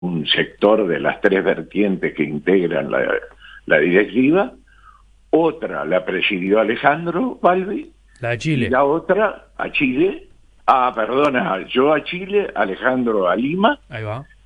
un sector de las tres vertientes que integran la directiva, otra la presidió Alejandro Balbi, La de y Chile. la otra a Chile, perdona, yo a Chile, Alejandro a Lima, Ahí va.